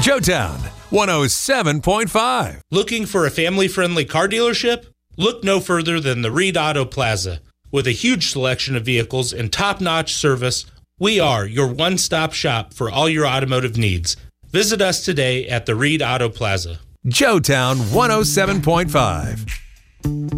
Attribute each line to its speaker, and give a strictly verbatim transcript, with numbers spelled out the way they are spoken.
Speaker 1: Joetown one oh seven point five.
Speaker 2: Looking for a family-friendly car dealership? Look no further than the Reed Auto Plaza. With a huge selection of vehicles and top-notch service, we are your one-stop shop for all your automotive needs. Visit us today at the Reed Auto Plaza.
Speaker 1: Joetown one oh seven point five.